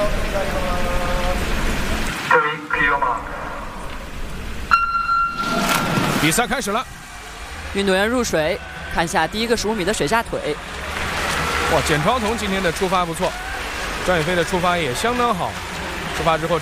比赛开始了， 运动员入水，看下第一个15米的水下腿。 哇，简超彤今天的出发不错，张雨霏的出发也相当好，出发之后。